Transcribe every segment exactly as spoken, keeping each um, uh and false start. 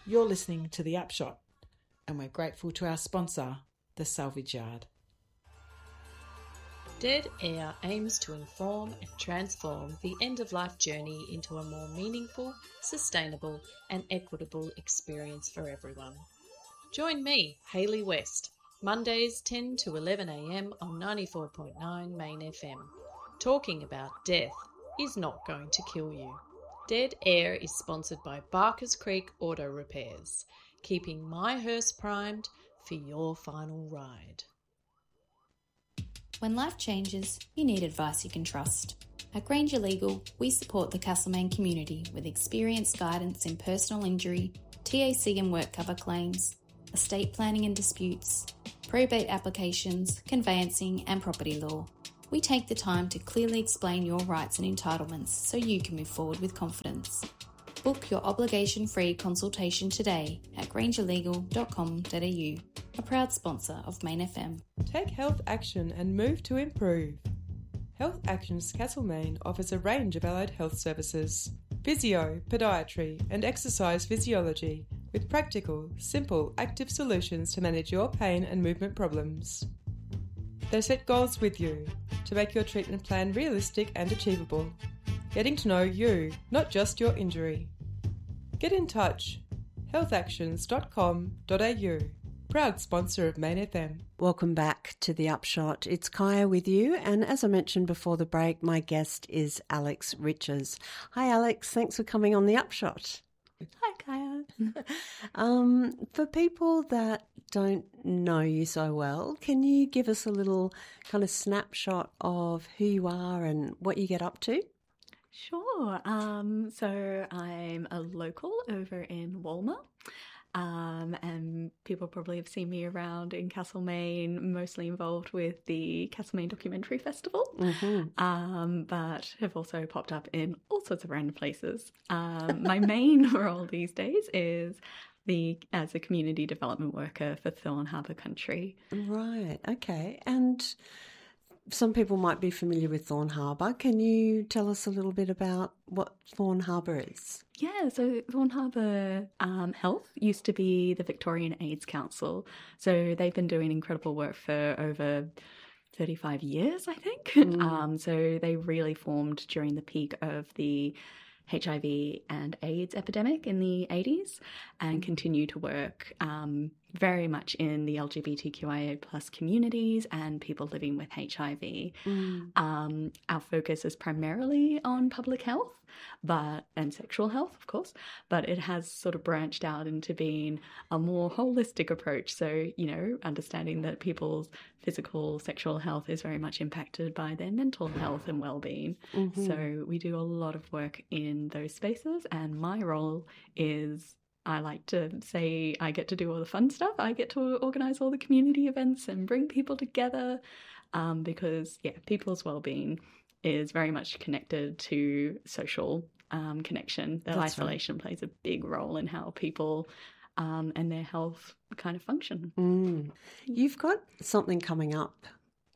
You're listening to The Upshot, and we're grateful to our sponsor, The Salvage Yard. Dead Air aims to inform and transform the end-of-life journey into a more meaningful, sustainable and equitable experience for everyone. Join me, Hayley West, Mondays ten to eleven a m on ninety-four point nine Main F M, talking about death is not going to kill you. Dead Air is sponsored by Barkers Creek Auto Repairs, keeping my hearse primed for your final ride. When life changes, you need advice you can trust. At Granger Legal, we support the Castlemaine community with experienced guidance in personal injury, T A C and work cover claims, estate planning and disputes, probate applications, conveyancing and property law. We take the time to clearly explain your rights and entitlements so you can move forward with confidence. Book your obligation-free consultation today at granger legal dot com dot a u, a proud sponsor of Main F M. Take health action and move to improve. Health Actions Castlemaine offers a range of allied health services, physio, podiatry and exercise physiology with practical, simple, active solutions to manage your pain and movement problems. They set goals with you to make your treatment plan realistic and achievable, getting to know you, not just your injury. Get in touch. health actions dot com dot a u, proud sponsor of Main F M. Welcome back to The Upshot. It's Kaya with you, and as I mentioned before the break, my guest is Alex Riches. Hi Alex, thanks for coming on The Upshot. Hi, Kaya. um, for people that don't know you so well, can you give us a little kind of snapshot of who you are and what you get up to? Sure. Um, so I'm a local over in Walmer. Um, and people probably have seen me around in Castlemaine, mostly involved with the Castlemaine Documentary Festival, mm-hmm. um, but have also popped up in all sorts of random places. Um, my main role these days is the as a community development worker for Thorn Harbour Country. Right, okay. And some people might be familiar with Thorn Harbour. Can you tell us a little bit about what Thorn Harbour is? Yeah, so Thorn Harbour um, Health used to be the Victorian AIDS Council. So they've been doing incredible work for over thirty-five years, I think. Mm. Um, so they really formed during the peak of the H I V and AIDS epidemic in the eighties and mm. continue to work um, very much in the L G B T Q I A plus communities and people living with H I V. Mm. Um, our focus is primarily on public health but and sexual health, of course, but it has sort of branched out into being a more holistic approach. So, you know, understanding that people's physical, sexual health is very much impacted by their mental health and well-being. Mm-hmm. So we do a lot of work in those spaces, and my role is, I like to say, I get to do all the fun stuff. I get to organise all the community events and bring people together um, because, yeah, people's well-being is very much connected to social um, connection. That That's isolation right. plays a big role in how people um, and their health kind of function. Mm. You've got something coming up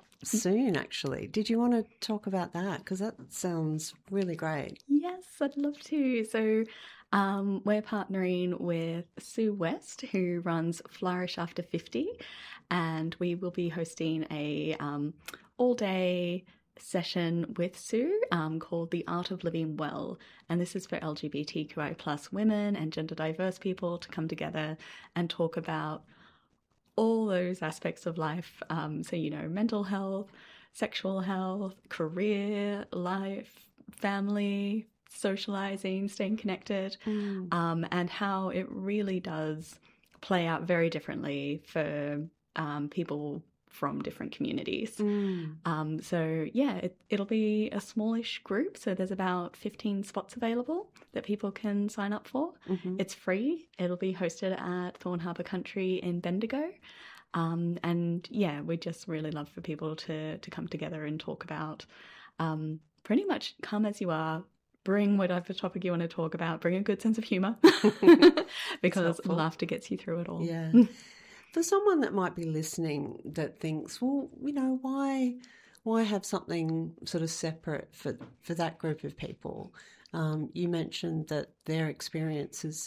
soon, actually. Did you want to talk about that? Because that sounds really great. Yes, I'd love to. So um, we're partnering with Sue West, who runs Flourish After fifty, and we will be hosting a um, all-day session with Sue um, called The Art of Living Well, and this is for L G B T Q I plus women and gender diverse people to come together and talk about all those aspects of life. Um, so, you know, mental health, sexual health, career, life, family, socializing, staying connected, mm. um, and how it really does play out very differently for um, people from different communities. Mm. Um, so, yeah, it, it'll be a smallish group. So there's about fifteen spots available that people can sign up for. Mm-hmm. It's free. It'll be hosted at Thorn Harbour Country in Bendigo. Um, and, yeah, we just really love for people to, to come together and talk about um, pretty much come as you are, bring whatever topic you want to talk about, bring a good sense of humour because laughter gets you through it all. Yeah. For someone that might be listening that thinks, well, you know, why why have something sort of separate for, for that group of people? Um, you mentioned that their experience is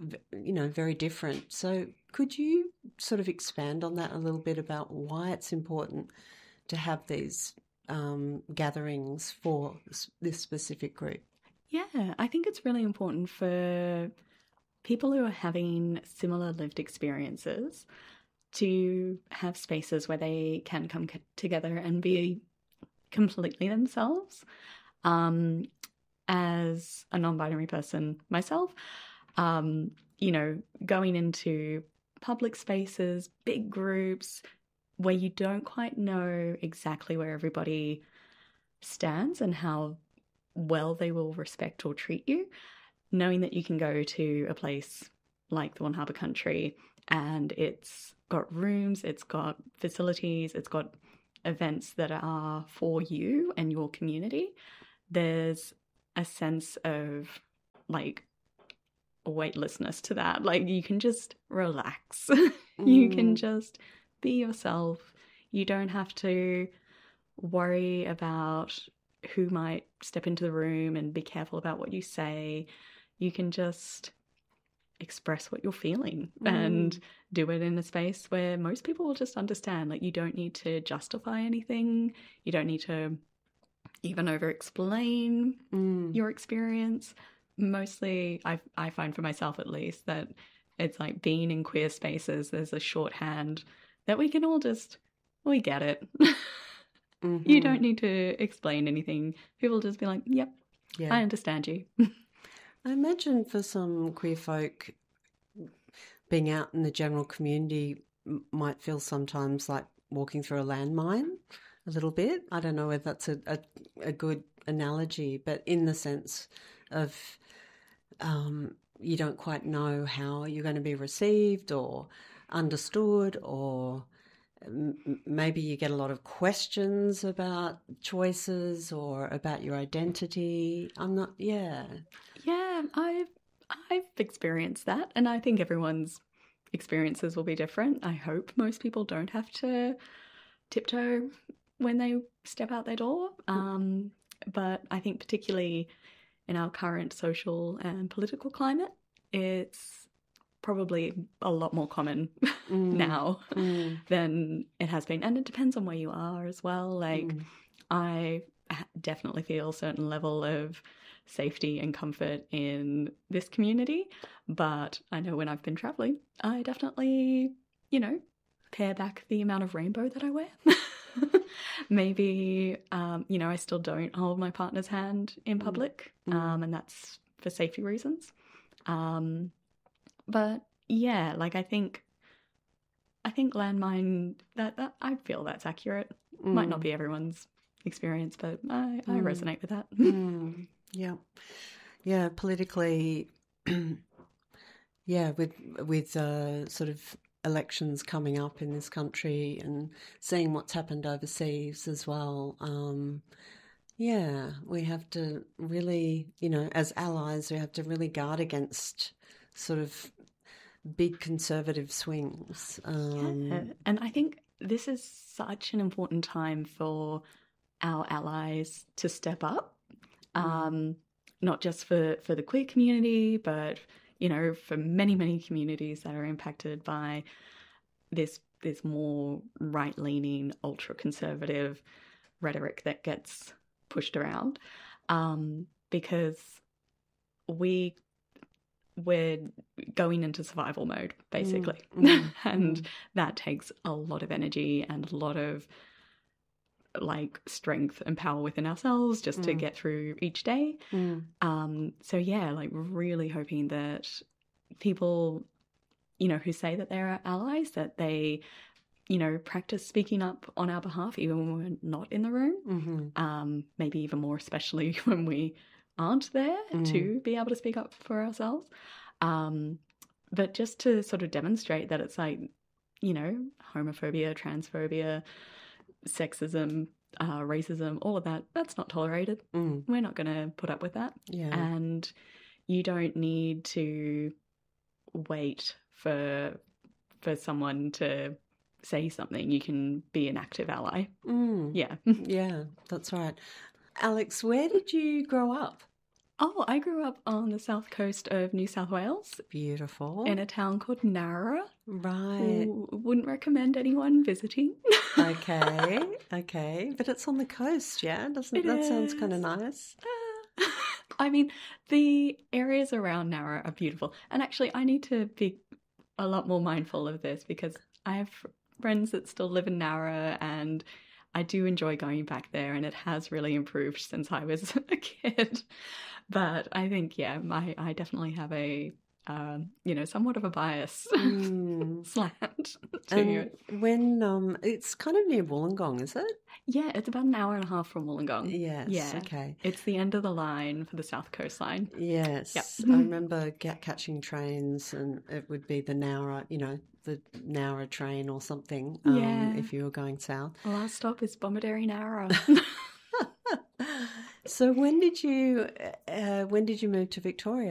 you know, very different. So could you sort of expand on that a little bit about why it's important to have these um, gatherings for this specific group? Yeah, I think it's really important for people who are having similar lived experiences to have spaces where they can come c- together and be completely themselves. Um, as a non-binary person myself, um, you know, going into public spaces, big groups, where you don't quite know exactly where everybody stands and how well they will respect or treat you, knowing that you can go to a place like the One Harbour Country and it's got rooms, it's got facilities, it's got events that are for you and your community, there's a sense of like weightlessness to that. Like you can just relax. Mm. You can just be yourself. You don't have to worry about who might step into the room and be careful about what you say. You can just express what you're feeling mm. and do it in a space where most people will just understand. Like you don't need to justify anything. You don't need to even over-explain mm. your experience. Mostly, I I find for myself at least that it's like being in queer spaces, there's a shorthand that we can all just, we get it. Mm-hmm. You don't need to explain anything. People just be like, yep, yeah. I understand you. I imagine for some queer folk, being out in the general community might feel sometimes like walking through a landmine a little bit. I don't know whether that's a, a, a good analogy, but in the sense of um, you don't quite know how you're going to be received or understood, or m- maybe you get a lot of questions about choices or about your identity. I'm not, yeah. Yeah, I've, I've experienced that, and I think everyone's experiences will be different. I hope most people don't have to tiptoe when they step out their door. Um, but I think particularly in our current social and political climate, it's probably a lot more common mm. now mm. than it has been. And it depends on where you are as well. Like mm. I definitely feel a certain level of safety and comfort in this community, but I know when I've been travelling, I definitely, you know, pare back the amount of rainbow that I wear. Maybe, um, you know, I still don't hold my partner's hand in public, mm. um, and that's for safety reasons. Um, but yeah, like I think, I think landmine, that, that I feel that's accurate. Mm. Might not be everyone's experience, but I, I mm. resonate with that. mm. Yeah. Yeah, politically, yeah, with, with uh, sort of elections coming up in this country and seeing what's happened overseas as well. Um, yeah, we have to really, you know, as allies, we have to really guard against sort of big conservative swings. Um, yeah. And I think this is such an important time for our allies to step up, mm. um, not just for, for the queer community, but you know, for many, many communities that are impacted by this this more right-leaning, ultra-conservative rhetoric that gets pushed around, um, because we, we're going into survival mode, basically. Mm. and mm. that takes a lot of energy and a lot of, like, strength and power within ourselves just mm. to get through each day. Mm. Um, so yeah, like really hoping that people, you know, who say that they're allies, that they, you know, practice speaking up on our behalf even when we're not in the room. Mm-hmm. Um, maybe even more especially when we aren't there mm. to be able to speak up for ourselves. Um, but just to sort of demonstrate that it's like, you know, homophobia, transphobia, sexism, uh, racism, all of that, that's not tolerated. Mm. We're not going to put up with that. Yeah. And you don't need to wait for for someone to say something. You can be an active ally. Mm. Yeah. Yeah, that's right. Alex, where did you grow up? Oh, I grew up on the south coast of New South Wales Beautiful. in a town called Narra. Right. W- Wouldn't recommend anyone visiting. Okay. Okay. But it's on the coast, yeah? Doesn't It that sounds kind of is. nice? I mean, the areas around Narra are beautiful. And actually, I need to be a lot more mindful of this because I have friends that still live in Narra and I do enjoy going back there, and it has really improved since I was a kid. But I think, yeah, my I definitely have a, um, you know, somewhat of a bias Mm. slant to And it. when um, it's kind of near Wollongong, is it? Yeah, it's about an hour and a half from Wollongong. Yes. Yeah. Okay. It's the end of the line for the South Coastline. Yes. Yep. I remember get, catching trains, and it would be the Nowra, you know, the Nowra train or something. Um, Yeah. If you were going south. Last stop is Bomaderry Narra. So when did you uh, when did you move to Victoria?